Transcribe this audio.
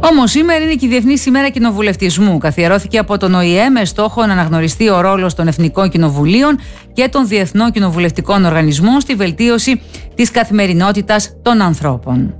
Όμως σήμερα είναι και η Διεθνής ημέρα κοινοβουλευτισμού. Καθιερώθηκε από τον ΟΗΕ με στόχο να αναγνωριστεί ο ρόλος των Εθνικών Κοινοβουλίων και των Διεθνών Κοινοβουλευτικών Οργανισμών στη βελτίωση της καθημερινότητας των ανθρώπων.